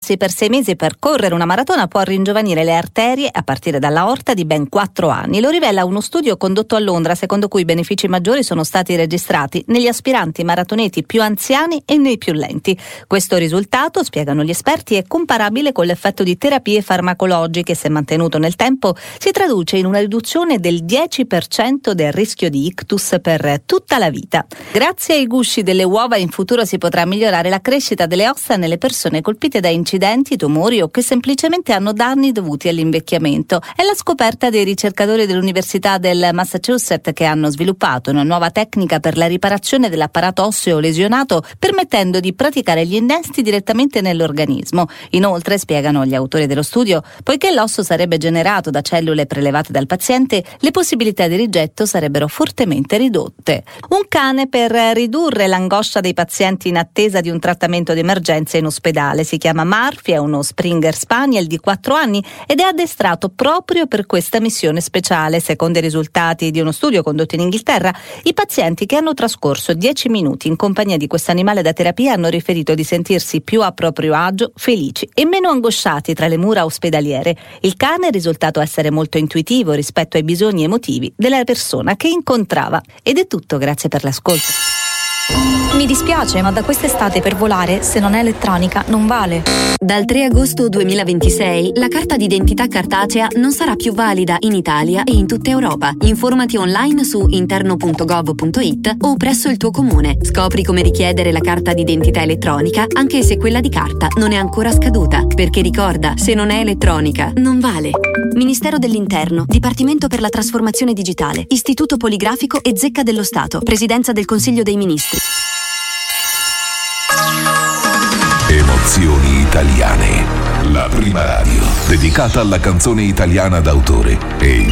allenarsi per 6 mesi per correre una maratona può ringiovanire le arterie a partire dall'aorta di ben 4 anni. Lo rivela uno studio condotto a Londra, secondo cui i benefici maggiori sono stati registrati negli aspiranti maratoneti più anziani e nei più lenti. Questo risultato, spiegano gli esperti, è comparabile con l'effetto di terapie farmacologiche. Se mantenuto nel tempo, si traduce in una riduzione del 10% del rischio di ictus per tutta la vita. Grazie ai gusci delle uova in futuro si potrà migliorare la crescita delle ossa nelle persone colpite da incidenti, tumori o che semplicemente hanno danni dovuti all'invecchiamento. È la scoperta dei ricercatori dell'Università del Massachusetts, che hanno sviluppato una nuova tecnica per la riparazione dell'apparato osseo lesionato, permettendo di praticare gli innesti direttamente nell'organismo. Inoltre, spiegano gli autori dello studio, poiché l'osso sarebbe generato da cellule prelevate dal paziente, le possibilità di rigetto sarebbero fortemente ridotte. Un cane per ridurre l'angoscia dei pazienti in attesa di un trattamento di emergenza in ospedale. Si chiama Murphy, è uno Springer Spaniel di 4 anni ed è addestrato proprio per questa missione speciale. Secondo i risultati di uno studio condotto in Inghilterra, i pazienti che hanno trascorso 10 minuti in compagnia di questo animale da terapia hanno riferito di sentirsi più a proprio agio, felici e meno angosciati tra le mura ospedaliere. Il cane è risultato essere molto intuitivo rispetto ai bisogni emotivi della persona che incontrava. Ed è tutto, grazie per l'ascolto. Mi dispiace, ma da quest'estate per volare, se non è elettronica, non vale. Dal 3 agosto 2026 la carta d'identità cartacea non sarà più valida in Italia e in tutta Europa. Informati online su interno.gov.it o presso il tuo comune. Scopri come richiedere la carta d'identità elettronica anche se quella di carta non è ancora scaduta. Perché ricorda, se non è elettronica, non vale. Ministero dell'Interno, Dipartimento per la Trasformazione Digitale, Istituto Poligrafico e Zecca dello Stato, Presidenza del Consiglio dei Ministri. Emozioni italiane. La prima radio dedicata alla canzone italiana d'autore e